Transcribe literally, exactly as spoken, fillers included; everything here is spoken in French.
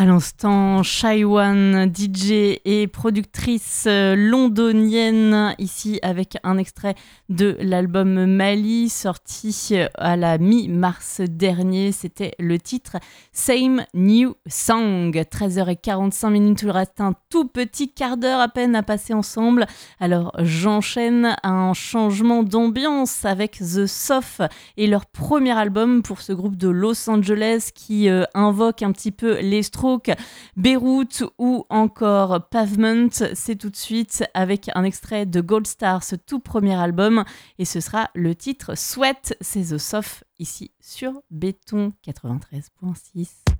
À l'instant, Shaiwan, D J et productrice londonienne, ici avec un extrait de l'album Mali, sorti à la mi-mars dernier. C'était le titre Same New Song. treize heures quarante-cinq minutes, il reste un tout petit quart d'heure à peine à passer ensemble. Alors j'enchaîne un changement d'ambiance avec The Soft et leur premier album pour ce groupe de Los Angeles qui euh, invoque un petit peu les Strokes, Beyrouth ou encore Pavement. C'est tout de suite avec un extrait de Gold Star, ce tout premier album, et ce sera le titre Sweat. C'est The Soft ici sur Béton quatre-vingt-treize virgule six.